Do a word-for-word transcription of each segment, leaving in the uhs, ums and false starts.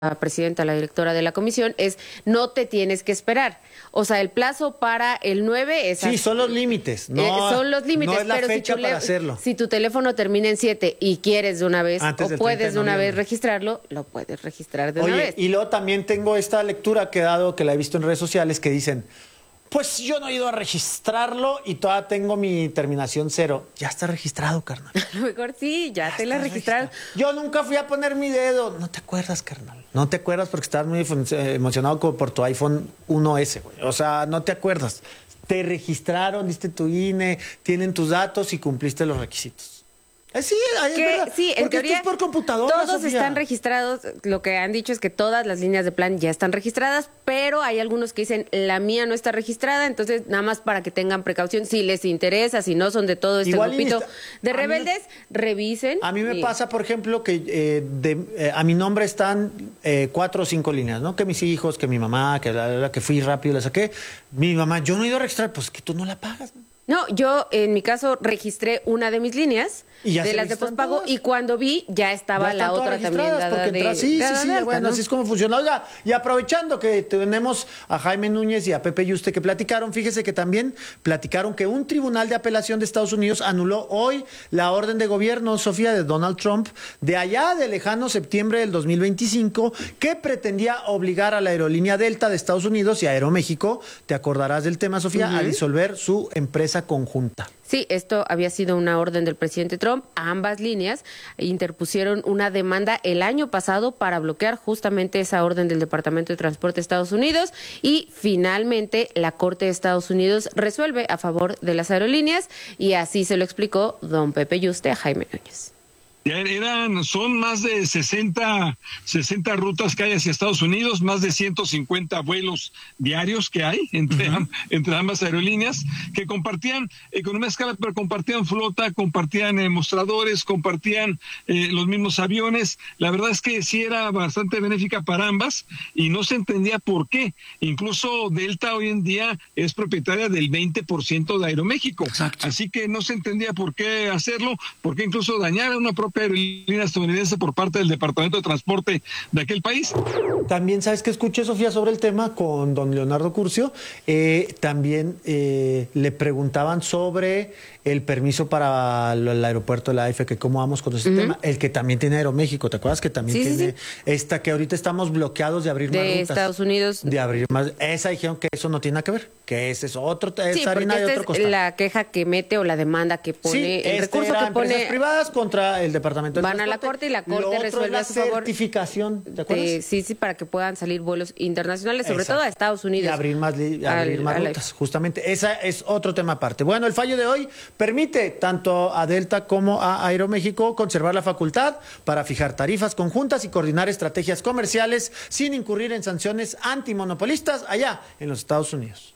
la presidenta, la directora de la comisión, es no te tienes que esperar. O sea, el plazo para el nueve es... Sí, son los límites. No, eh, son los límites, no es la pero fecha si, tu para hacerlo. si tu teléfono termina en siete y quieres de una vez Antes o del puedes de una noviembre. vez registrarlo, lo puedes registrar de Oye, una vez. y luego también tengo esta lectura que he dado, que la he visto en redes sociales, que dicen, pues yo no he ido a registrarlo y todavía tengo mi terminación cero. Ya está registrado, carnal. A lo mejor sí, ya, Ya te la está registraron. registrado. Yo nunca fui a poner mi dedo. No te acuerdas, carnal. No te acuerdas porque estabas muy emocionado como por tu iPhone uno ese, güey. O sea, no te acuerdas. Te registraron, diste tu I N E, tienen tus datos y cumpliste los requisitos. Eh, sí, ahí Que, es verdad. sí, en porque teoría, esto es por computadora, todos Sofía. están registrados. Lo que han dicho es que todas las líneas de plan ya están registradas, pero hay algunos que dicen la mía no está registrada, entonces nada más para que tengan precaución, si les interesa, si no son de todo este Igual grupito está- de a mí me- reveldes, revisen. A mí me y- pasa, por ejemplo, que eh, de, eh, a mi nombre están eh, cuatro o cinco líneas, ¿no? Que mis hijos, que mi mamá, que la, la que fui rápido, la saqué. Mi mamá, yo no he ido a registrar, pues que tú no la pagas, ¿no? No, yo en mi caso registré una de mis líneas Y ya de se las de registran postpago todas. y cuando vi ya estaba Ya la están todas otra también registradas, dada porque de, entra- sí, dada sí, sí, de alta, bueno, ¿no? así es como funciona. Oiga, y aprovechando que tenemos a Jaime Núñez y a Pepe Yuste que platicaron, fíjese que también platicaron que un tribunal de apelación de Estados Unidos anuló hoy la orden de gobierno, Sofía, de Donald Trump, de allá de lejano septiembre del dos mil veinticinco, que pretendía obligar a la aerolínea Delta de Estados Unidos y a Aeroméxico, te acordarás del tema, Sofía, Ujú. a disolver su empresa conjunta. Sí, esto había sido una orden del presidente Trump. Ambas líneas interpusieron una demanda el año pasado para bloquear justamente esa orden del Departamento de Transporte de Estados Unidos y finalmente la Corte de Estados Unidos resuelve a favor de las aerolíneas y así se lo explicó don Pepe Yuste a Jaime Núñez. Ya eran, son más de sesenta, sesenta rutas que hay hacia Estados Unidos, más de ciento cincuenta vuelos diarios que hay entre, uh-huh. am, entre ambas aerolíneas, que compartían economía de escala, pero compartían flota, compartían eh, mostradores, compartían eh, los mismos aviones. La verdad es que sí era bastante benéfica para ambas y no se entendía por qué. Incluso Delta hoy en día es propietaria del veinte por ciento de Aeroméxico. Exacto. Así que no se entendía por qué hacerlo, por qué incluso dañar a una propia aerolínea estadounidense por parte del Departamento de Transporte de aquel país. También, ¿sabes qué escuché, Sofía, sobre el tema con don Leonardo Curcio? Eh, también eh, le preguntaban sobre el permiso para el, el aeropuerto de la A F, que cómo vamos con ese uh-huh. tema. El que también tiene Aeroméxico, ¿te acuerdas? Que también sí, tiene sí, sí. esta que ahorita estamos bloqueados de abrir de más rutas. De Estados Unidos. De abrir más. Esa dijeron que eso no tiene nada que ver, que ese es otro, es sí, harina de otro es costal. la queja que mete o la demanda que pone, sí, el este recurso era que pone. Empresas privadas contra el Departamento de Van Transporte. a la Corte y la Corte Lo otro resuelve es la a su favor. certificación, ¿te acuerdas? Eh, sí, sí, para que puedan salir vuelos internacionales, sobre Exacto. todo a Estados Unidos. Y abrir más, li- abrir al, más al, rutas, justamente. Esa es otro tema aparte. Bueno, el fallo de hoy permite tanto a Delta como a Aeroméxico conservar la facultad para fijar tarifas conjuntas y coordinar estrategias comerciales sin incurrir en sanciones antimonopolistas allá en los Estados Unidos.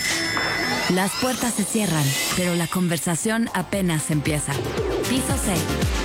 Las puertas se cierran, pero la conversación apenas empieza. Piso seis.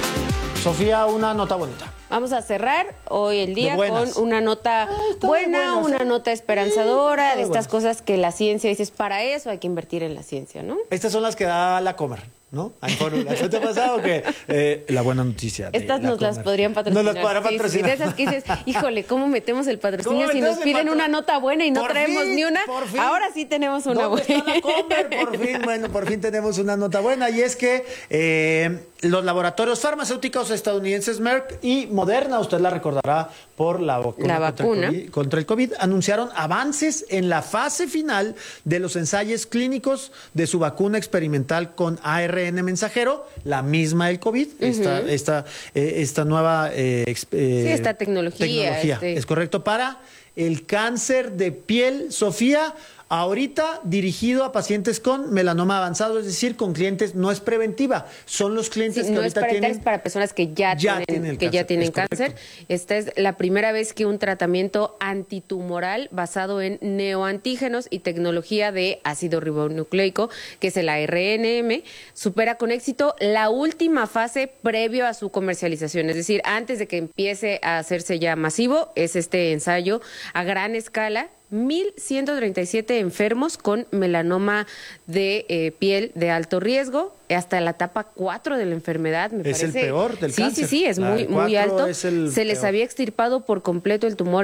Sofía, una nota bonita. Vamos a cerrar hoy el día con una nota ah, buena, buenas, una ¿eh? nota esperanzadora, sí, de estas buenas. cosas que la ciencia dices, para eso hay que invertir en la ciencia, ¿no? Estas son las que da la Comer, ¿no? Hay fórmulas. ¿Qué te ha pasado? Que eh, la buena noticia. de Estas la nos las Comer. podrían patrocinar. Nos las podrán Sí, sí, patrocinar. de esas que dices, híjole, ¿cómo metemos el patrocinio ¿Cómo si nos metemos el piden patro- una nota buena y no Por traemos fin, ni una? por fin. Ahora sí tenemos una ¿Dónde buena. está la Comer? Por fin, bueno, por fin tenemos una nota buena y es que eh, los laboratorios farmacéuticos estadounidenses Merck y Moderna, usted la recordará por la vacuna, La contra, vacuna. El COVID, contra el COVID, anunciaron avances en la fase final de los ensayos clínicos de su vacuna experimental con A R N mensajero, la misma del COVID, uh-huh. esta, esta, eh, esta nueva eh, eh, sí, esta tecnología. tecnología Este... es correcto, para el cáncer de piel, Sofía. Ahorita dirigido a pacientes con melanoma avanzado, es decir, con clientes, no es preventiva, son los clientes Sí, que no es ahorita para, tienen... es para personas que ya, ya tienen, tienen el que cáncer, ya tienen es cáncer. Esta es la primera vez que un tratamiento antitumoral basado en neoantígenos y tecnología de ácido ribonucleico, que es el A R N M, supera con éxito la última fase previo a su comercialización. Es decir, antes de que empiece a hacerse ya masivo, es este ensayo a gran escala mil ciento treinta y siete enfermos con melanoma de eh, piel de alto riesgo, hasta la etapa cuatro de la enfermedad, me Es parece. el peor del sí, cáncer. Sí, sí, es La muy, muy cuatro alto. es el Se les peor. había extirpado por completo el tumor